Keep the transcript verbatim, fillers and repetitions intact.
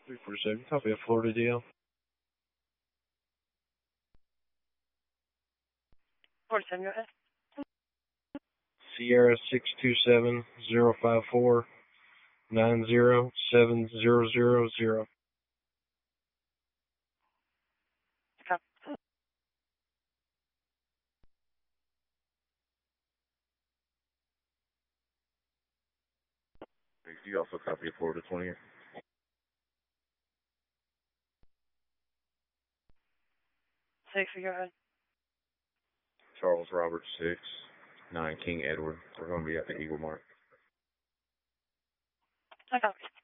three four seven, copy of Florida D L. forty-seven, go ahead. Sierra six two seven zero five four nine zero seven zero zero zero. Copy. You also copy Florida twenty. six, go ahead. Charles Robert six, nine King Edward. We're going to be at the Eagle Mark. I copy.